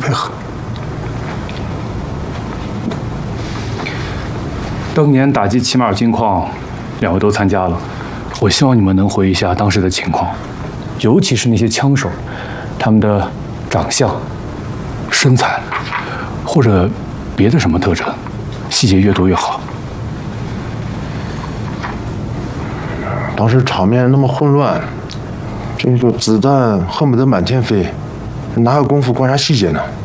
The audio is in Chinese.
配合。 当年打击齐马尔金矿，两位都参加了。我希望你们能回忆一下当时的情况，尤其是那些枪手，他们的长相、身材，或者别的什么特征，细节越多越好。 当时场面那么混乱，这个子弹恨不得满天飞，哪有功夫观察细节呢？